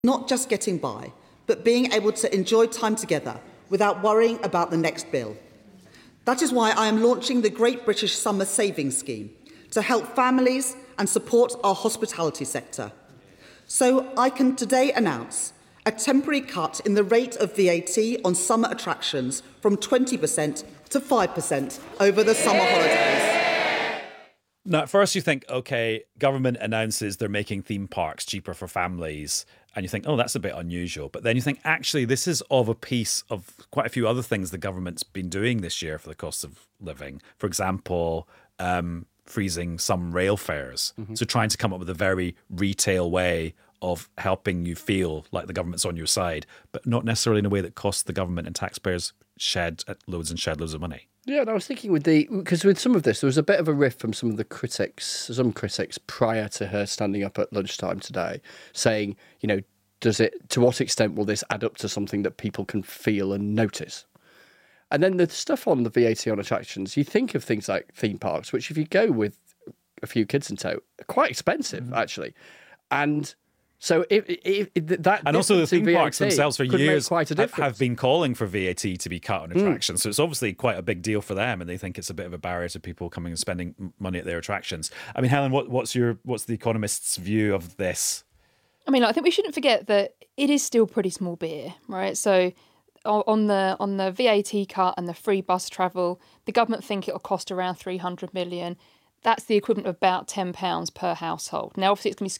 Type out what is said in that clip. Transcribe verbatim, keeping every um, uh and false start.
Not just getting by, but being able to enjoy time together without worrying about the next bill. That is why I am launching the Great British Summer Savings Scheme to help families and support our hospitality sector. So I can today announce a temporary cut in the rate of V A T on summer attractions from twenty percent to five percent over the summer holidays. Now, at first you think, OK, government announces they're making theme parks cheaper for families. And you think, oh, that's a bit unusual. But then you think, actually, this is of a piece of quite a few other things the government's been doing this year for the cost of living. For example, um, freezing some rail fares. Mm-hmm. So trying to come up with a very retail way of helping you feel like the government's on your side, but not necessarily in a way that costs the government and taxpayers shed loads and shed loads of money. Yeah, and I was thinking with the, because with some of this, there was a bit of a riff from some of the critics, some critics prior to her standing up at lunchtime today, saying, you know, does it, to what extent will this add up to something that people can feel and notice? And then the stuff on the V A T on attractions, you think of things like theme parks, which if you go with a few kids in tow, are quite expensive, mm-hmm. actually. And so if, if, if that and also the theme V A T parks themselves for years quite a have been calling for V A T to be cut on attractions. Mm. So it's obviously quite a big deal for them, and they think it's a bit of a barrier to people coming and spending money at their attractions. I mean, Helen, what, what's your what's the Economist's view of this? I mean, I think we shouldn't forget that it is still pretty small beer, right? So on the on the V A T cut and the free bus travel, the government think it'll cost around three hundred million. That's the equivalent of about ten pounds per household. Now, obviously, it's going to be